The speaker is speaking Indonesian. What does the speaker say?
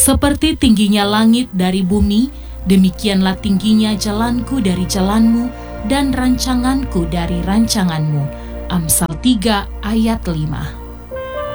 Seperti tingginya langit dari bumi, demikianlah tingginya jalanku dari jalanmu dan rancanganku dari rancanganmu. Amsal 3 ayat 5.